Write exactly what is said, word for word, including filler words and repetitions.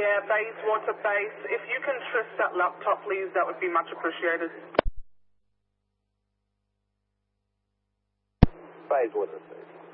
Yeah, Bayswater base. If you can tris that laptop, please, that would be much appreciated. Bayswater, sir.